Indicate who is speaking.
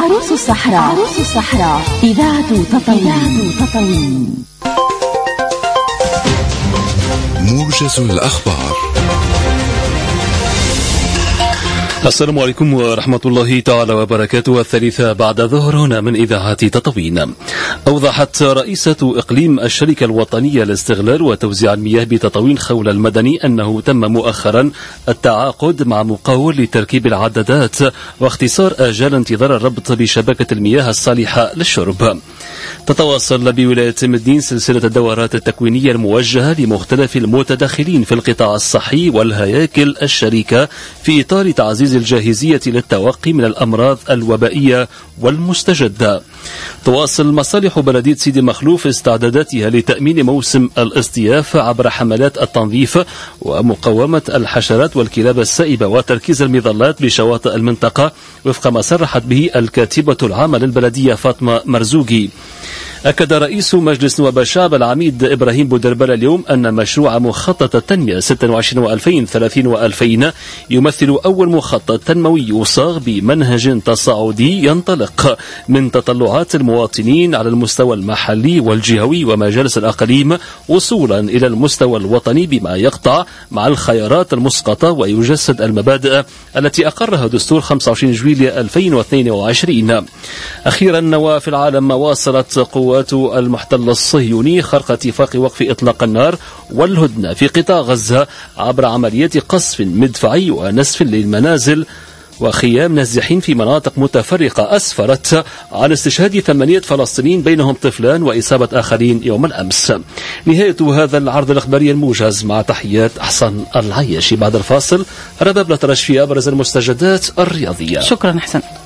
Speaker 1: عروس الصحراء إذاعة تطاوين.
Speaker 2: موجز الأخبار.
Speaker 3: السلام عليكم ورحمة الله تعالى وبركاته. 3 بعد ظهر هنا من إذاعة تطاوين. أوضحت رئيسة إقليم الشركة الوطنية لاستغلال وتوزيع المياه بتطاوين خول المدني أنه تم مؤخرا التعاقد مع مقاول لتركيب العدادات واختصار آجال انتظار الربط بشبكة المياه الصالحة للشرب. تتواصل بولاية مدين سلسلة الدورات التكوينية الموجهة لمختلف المتدخلين في القطاع الصحي والهياكل الشريكة في إطار تعزيز الجاهزية للتوقي من الأمراض الوبائية والمستجدة. تواصل مصالح بلدية سيدي مخلوف استعداداتها لتأمين موسم الاصطياف عبر حملات التنظيف ومقاومة الحشرات والكلاب السائبة وتركيز المظلات بشواطئ المنطقة وفق ما صرحت به الكاتبة العامة للبلدية فاطمة مرزوقي. أكد رئيس مجلس نواب الشعب العميد إبراهيم بودربالة اليوم أن مشروع مخطط التنمية 26 و2030 و2000 يمثل أول مخطط تنموي يصاغ بمنهج تصاعدي ينطلق من تطلعات المواطنين على المستوى المحلي والجهوي ومجالس الأقاليم وصولا إلى المستوى الوطني بما يقطع مع الخيارات المسقطة ويجسد المبادئ التي أقرها دستور 25 جويلية 2022. أخيرا وفي العالم واصلت قوات المحتل الصهيوني خرق اتفاق وقف إطلاق النار والهدنة في قطاع غزة عبر عمليات قصف مدفعي ونسف للمنازل وخيام نازحين في مناطق متفرقة أسفرت عن استشهاد 8 فلسطينيين بينهم طفلان وإصابة آخرين يوم الأمس. نهاية هذا العرض الإخباري الموجز مع تحيات أحسن العياشي. بعد الفاصل رباب لترش في أبرز المستجدات الرياضية.
Speaker 1: شكرا حسن.